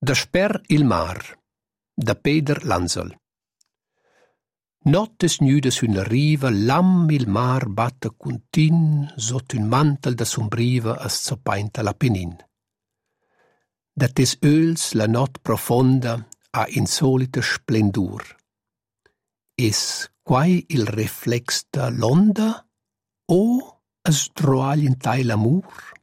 Desper il mar, da Peter Lanzel. Nottes nude su una riva, l'am il mar batte continu sotto un mantel da sombriva a zoppainta l'Apennin. Da tes öls la not profonda ha insolita splendur. Es quai il reflex da l'onda o es droagl in tai l'amur?